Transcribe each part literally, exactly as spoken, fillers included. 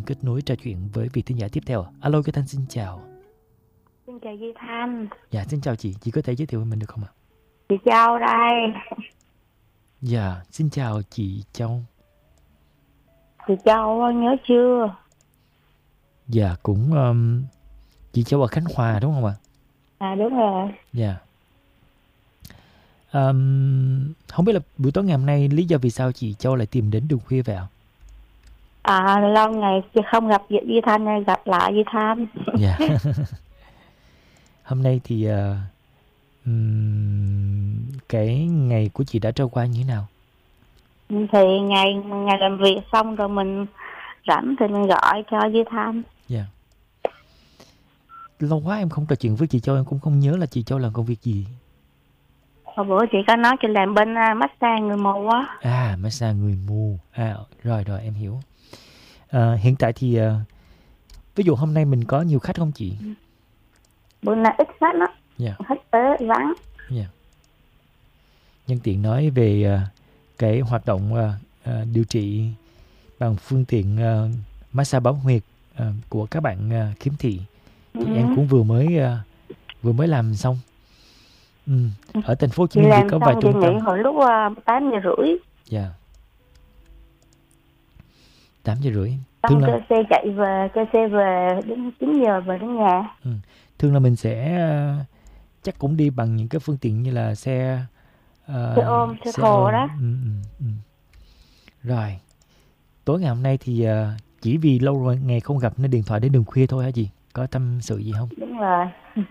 kết nối trò chuyện với vị thính giả tiếp theo. Alo, Cái Thanh xin chào. Xin chào Duy Thanh. Dạ, xin chào chị. Chị có thể giới thiệu với mình được không ạ? Chị Châu đây. Dạ, xin chào chị Châu. Chị Châu nhớ chưa? Dạ, cũng um, chị Châu ở Khánh Hòa đúng không ạ? À đúng rồi. Dạ. Um, không biết là buổi tối ngày hôm nay lý do vì sao chị Châu lại tìm đến Đường Khuya vậy ạ? À lâu ngày chị không gặp Duy Thanh nên gặp lại Duy Thanh. Dạ. Hôm nay thì uh, um, cái ngày của chị đã trôi qua như thế nào? Thì ngày ngày làm việc xong rồi mình rảnh thì mình gọi cho Duy Thanh. Dạ. Lâu quá em không trò chuyện với chị Châu, em cũng không nhớ là chị Châu làm công việc gì. Hồi bữa chị có nói chị làm bên uh, massage người mù á. À, massage người mù. À, rồi rồi em hiểu. À, hiện tại thì uh, ví dụ hôm nay mình có nhiều khách không chị? Bữa nay ít khách đó. Dạ. Khách tới vắng. Dạ. Nhân tiện nói về uh, cái hoạt động uh, uh, điều trị bằng phương tiện uh, massage bấm huyệt uh, của các bạn uh, khiếm thị thì ừ. em cũng vừa mới uh, vừa mới làm xong. Ừ. Ở thành phố Hồ Chí Minh thì có vài trung tâm. Nghỉ hồi lúc uh, tám giờ rưỡi. Dạ. tám giờ rưỡi. Xong cơ xe chạy về, cơ xe về đến chín giờ về đến nhà. Ừ. Thường là mình sẽ uh, chắc cũng đi bằng những cái phương tiện như là xe uh, xe ôm, xe, xe khổ đó. Ừ, ừ, ừ. Rồi. Tối ngày hôm nay thì uh, chỉ vì lâu rồi ngày không gặp nên điện thoại đến Đường Khuya thôi hả chị? Có tâm sự gì không? Đúng rồi.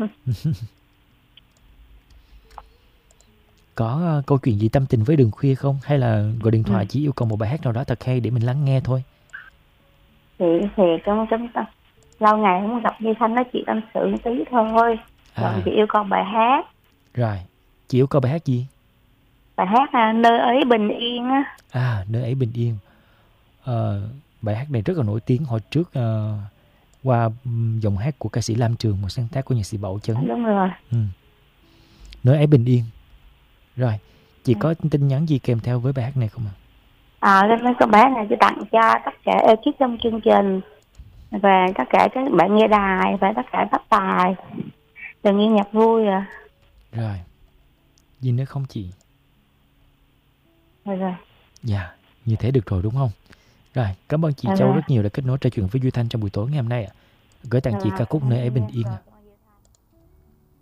Có uh, câu chuyện gì tâm tình với Đường Khuya không? Hay là gọi điện thoại ừ. chỉ yêu cầu một bài hát nào đó thật hay để mình lắng nghe thôi? Thì thì trong trong lâu ngày không gặp Duy Thanh nói chuyện tâm sự một tí thôi. Rồi à. Chị yêu cầu bài hát. Rồi, chị yêu cầu bài hát gì? Bài hát à, Nơi Ấy Bình Yên á. À, Nơi Ấy Bình Yên. Ờ, bài hát này rất là nổi tiếng hồi trước uh, qua giọng hát của ca sĩ Lam Trường, một sáng tác của nhạc sĩ Bảo Chấn. Đúng rồi. Ừ. Nơi Ấy Bình Yên. Rồi, chị có tin nhắn gì kèm theo với bài hát này không ạ? À, cái bài hát này chị tặng cho tất cả ekip trong chương trình và tất cả các bạn nghe đài và tất cả phát tài. Đừng nghe nhạc vui à. Rồi. Gì nữa không chị? Rồi rồi. Dạ, như thế được rồi đúng không? Rồi, cảm ơn chị rồi Châu rồi. rất nhiều đã kết nối trò chuyện với Duy Thanh trong buổi tối ngày hôm nay ạ. Gửi tặng rồi, chị ca khúc Nơi Ấy Bình Yên ạ.